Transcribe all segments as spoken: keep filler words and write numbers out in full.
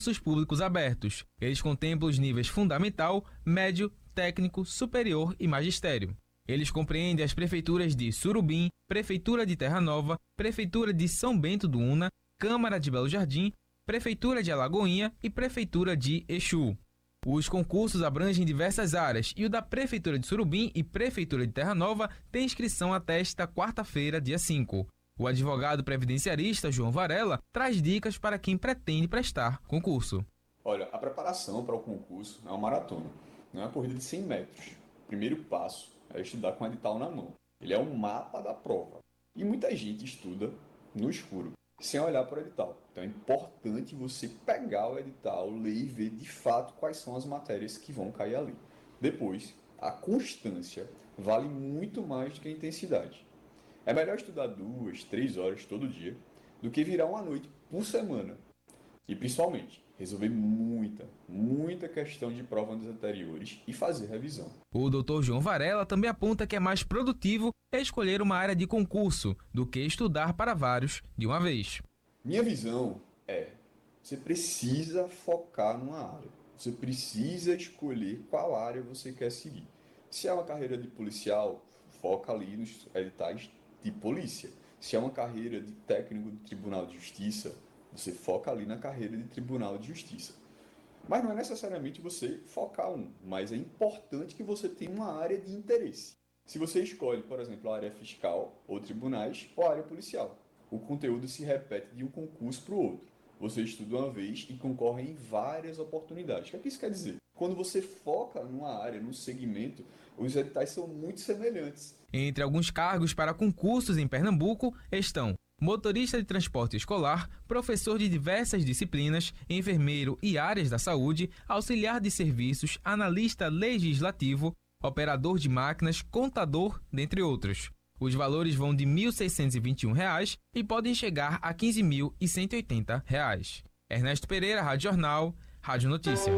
concursos públicos abertos. Eles contemplam os níveis fundamental, médio, técnico, superior e magistério. Eles compreendem as prefeituras de Surubim, Prefeitura de Terra Nova, Prefeitura de São Bento do Una, Câmara de Belo Jardim, Prefeitura de Alagoinha e Prefeitura de Exu. Os concursos abrangem diversas áreas e o da Prefeitura de Surubim e Prefeitura de Terra Nova tem inscrição até esta quarta-feira, dia cinco. O advogado previdenciarista João Varela traz dicas para quem pretende prestar concurso. Olha, a preparação para o concurso é uma maratona, não é uma corrida de cem metros. O primeiro passo é estudar com o edital na mão. Ele é um mapa da prova. E muita gente estuda no escuro, sem olhar para o edital. Então é importante você pegar o edital, ler e ver de fato quais são as matérias que vão cair ali. Depois, a constância vale muito mais do que a intensidade. É melhor estudar duas, três horas todo dia do que virar uma noite por semana. E principalmente, resolver muita, muita questão de prova nos anteriores e fazer revisão. O doutor João Varela também aponta que é mais produtivo escolher uma área de concurso do que estudar para vários de uma vez. Minha visão é, você precisa focar numa área. Você precisa escolher qual área você quer seguir. Se é uma carreira de policial, foca ali nos editais de polícia. Se é uma carreira de técnico do Tribunal de Justiça, você foca ali na carreira de Tribunal de Justiça. Mas não é necessariamente você focar um, mas é importante que você tenha uma área de interesse. Se você escolhe, por exemplo, a área fiscal ou tribunais ou a área policial, o conteúdo se repete de um concurso para o outro. Você estuda uma vez e concorre em várias oportunidades. O que é que isso quer dizer? Quando você foca numa área, num segmento, os editais são muito semelhantes. Entre alguns cargos para concursos em Pernambuco estão motorista de transporte escolar, professor de diversas disciplinas, enfermeiro e áreas da saúde, auxiliar de serviços, analista legislativo, operador de máquinas, contador, dentre outros. Os valores vão de mil seiscentos e vinte e um reais e podem chegar a quinze mil e cento e oitenta reais. Ernesto Pereira, Rádio Jornal, Rádio Notícia.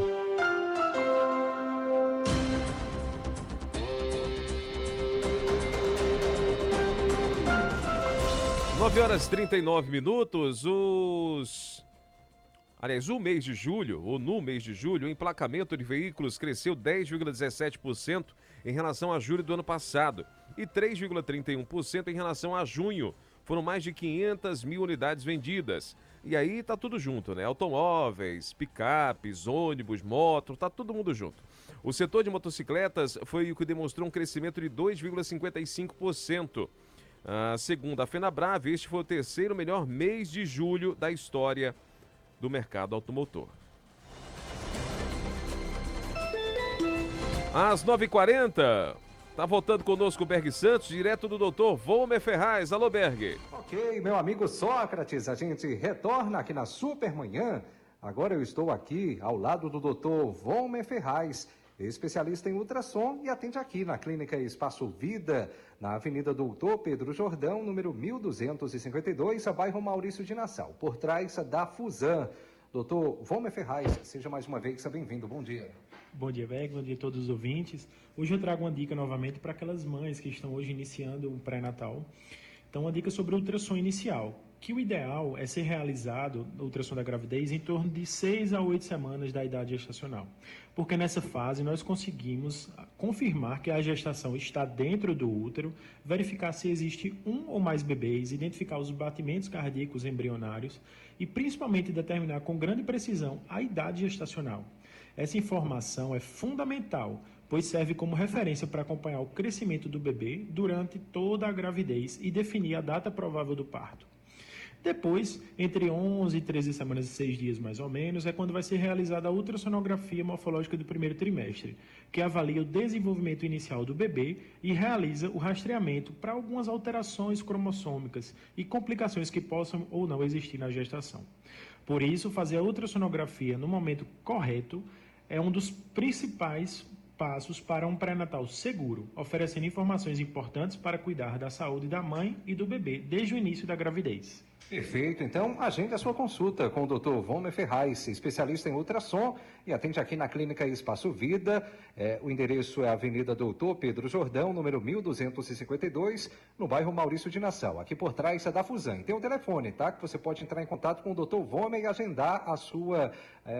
nove horas e trinta e nove minutos, os... Aliás, o mês de julho, ou no mês de julho, o emplacamento de veículos cresceu dez vírgula dezessete por cento em relação a julho do ano passado e três vírgula trinta e um por cento em relação a junho. Foram mais de quinhentas mil unidades vendidas. E aí tá tudo junto, né? Automóveis, picapes, ônibus, moto, tá todo mundo junto. O setor de motocicletas foi o que demonstrou um crescimento de dois vírgula cinquenta e cinco por cento. Ah, segundo a FenaBrave, este foi o terceiro melhor mês de julho da história do mercado automotor. Às nove e quarenta, tá voltando conosco o Berg Santos, direto do doutor Volmer Ferraz. Alô, Berg. Ok, meu amigo Sócrates, a gente retorna aqui na Supermanhã. Agora eu estou aqui ao lado do doutor Volmer Ferraz, especialista em ultrassom, e atende aqui na Clínica Espaço Vida, na Avenida Doutor Pedro Jordão, número mil duzentos e cinquenta e dois, bairro Maurício de Nassau, por trás da Fusan. doutor Volmer Ferraz, seja mais uma vez bem-vindo. Bom dia. Bom dia, Beck. Bom dia a todos os ouvintes. Hoje eu trago uma dica novamente para aquelas mães que estão hoje iniciando o pré-natal. Então, uma dica sobre o ultrassom inicial, que o ideal é ser realizado, o ultrassom da gravidez, em torno de seis a oito semanas da idade gestacional. Porque nessa fase nós conseguimos confirmar que a gestação está dentro do útero, verificar se existe um ou mais bebês, identificar os batimentos cardíacos embrionários e principalmente determinar com grande precisão a idade gestacional. Essa informação é fundamental, pois serve como referência para acompanhar o crescimento do bebê durante toda a gravidez e definir a data provável do parto. Depois, entre onze e treze semanas e seis dias mais ou menos, é quando vai ser realizada a ultrassonografia morfológica do primeiro trimestre, que avalia o desenvolvimento inicial do bebê e realiza o rastreamento para algumas alterações cromossômicas e complicações que possam ou não existir na gestação. Por isso, fazer a ultrassonografia no momento correto é um dos principais passos para um pré-natal seguro, oferecendo informações importantes para cuidar da saúde da mãe e do bebê desde o início da gravidez. Perfeito, então agende a sua consulta com o doutor Volmer Ferraz, especialista em ultrassom, e atende aqui na Clínica Espaço Vida. É, o endereço é a Avenida Doutor Pedro Jordão, número mil duzentos e cinquenta e dois, no bairro Maurício de Nassau, aqui por trás da Fusan. Tem um telefone, tá? Que você pode entrar em contato com o doutor Volmer e agendar a sua... É,